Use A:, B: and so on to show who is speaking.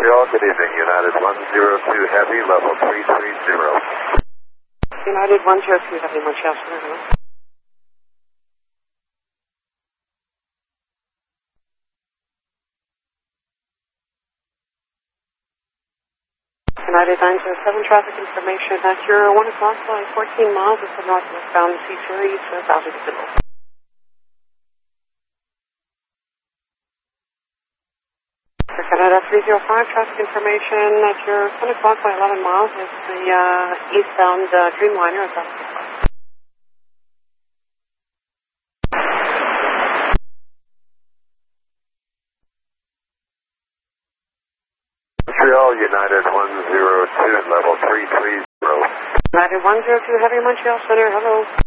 A: Montreal, good evening. United 102 Heavy, level 330.
B: United 102 Heavy, Montreal, Center, hello. United 907, traffic information at your 1 o'clock flight, 14 miles is the northwestbound C Series, altitude signal. Canada 305, traffic information at your 10 o'clock by 11 miles is the eastbound Dreamliner at altitude 5.
A: Montreal, United 102, level 330.
B: United 102 Heavy, Montreal Center, hello.